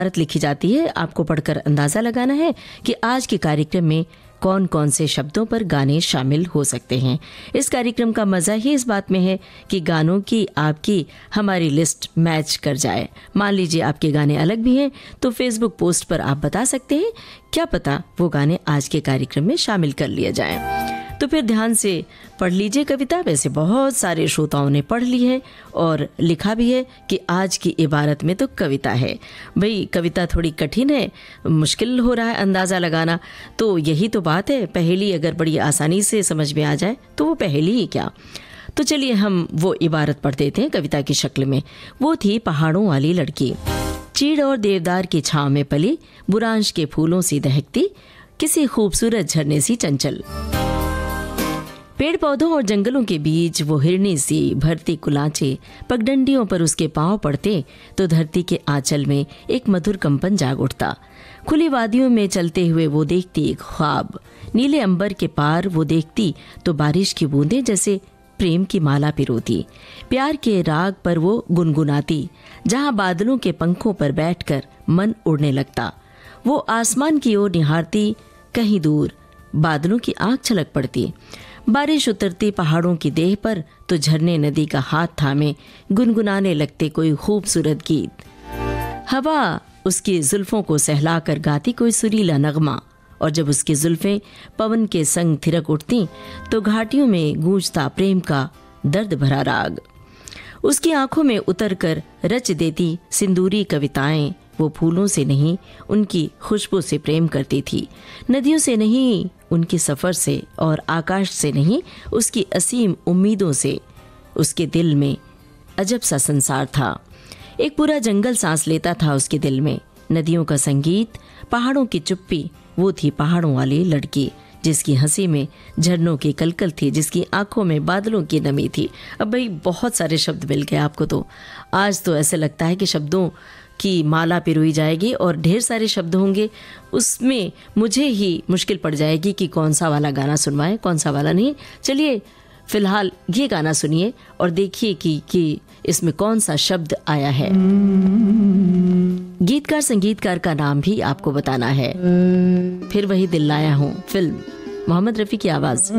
इबारत लिखी जाती है। आपको पढ़कर अंदाजा लगाना है कि आज के कार्यक्रम में कौन कौन से शब्दों पर गाने शामिल हो सकते हैं। इस कार्यक्रम का मज़ा ही इस बात में है कि गानों की आपकी हमारी लिस्ट मैच कर जाए। मान लीजिए आपके गाने अलग भी हैं तो फेसबुक पोस्ट पर आप बता सकते हैं, क्या पता वो गाने आज के कार्यक्रम में शामिल कर लिए जाएं। तो फिर ध्यान से पढ़ लीजिए कविता। वैसे बहुत सारे श्रोताओं ने पढ़ ली है और लिखा भी है कि आज की इबारत में तो कविता है। भाई कविता थोड़ी कठिन है, मुश्किल हो रहा है अंदाज़ा लगाना, तो यही तो बात है। पहेली अगर बड़ी आसानी से समझ में आ जाए तो वो पहेली ही क्या। तो चलिए हम वो इबारत पढ़ देते हैं कविता की शक्ल में। वो थी पहाड़ों वाली लड़की, चीड़ और देवदार की छाँव में पली, बुरांश के फूलों सी दहकती, किसी खूबसूरत झरने सी चंचल। पेड़ पौधों और जंगलों के बीच वो हिरनी सी भरती कुलाचे, पगडंडियों पर उसके पांव पड़ते तो धरती के आंचल में एक मधुर कंपन जाग उठता। खुली वादियों में चलते हुए वो देखती एक ख्वाब, नीले अंबर के पार वो देखती तो बारिश की बूंदें जैसे प्रेम की माला पिरोती। प्यार के राग पर वो गुनगुनाती, जहां बादलों के पंखों पर बैठकर मन उड़ने लगता। वो आसमान की ओर निहारती, कहीं दूर बादलों की आंख छलक पड़ती। बारिश उतरती पहाड़ों की देह पर तो झरने नदी का हाथ थामे गुनगुनाने लगते कोई खूबसूरत गीत। हवा उसकी जुल्फों को सहलाकर गाती कोई सुरीला नगमा, और जब उसकी जुल्फें पवन के संग थिरक उठती तो घाटियों में गूंजता प्रेम का दर्द भरा राग। उसकी आंखों में उतरकर रच देती सिंदूरी कविताएं। वो फूलों से नहीं उनकी खुशबू से प्रेम करती थी, नदियों से नहीं उनके सफ़र से, और आकाश से नहीं उसकी असीम उम्मीदों से। उसके दिल में अजब सा संसार था, एक पूरा जंगल सांस लेता था उसके दिल में। नदियों का संगीत, पहाड़ों की चुप्पी, वो थी पहाड़ों वाली लड़की, जिसकी हंसी में झरनों की कलकल थी, जिसकी आंखों में बादलों की नमी थी। अब भाई बहुत सारे शब्द मिल गए आपको, तो आज तो ऐसे लगता है कि शब्दों की माला पिरोई जाएगी और ढेर सारे शब्द होंगे, उसमें मुझे ही मुश्किल पड़ जाएगी कि कौन सा वाला गाना सुनवाएं, कौन सा वाला नहीं। चलिए फिलहाल ये गाना सुनिए और देखिए कि इसमें कौन सा शब्द आया है। गीतकार संगीतकार का नाम भी आपको बताना है। फिर वही दिल लाया हूँ, फिल्म, मोहम्मद रफ़ी की आवाज़।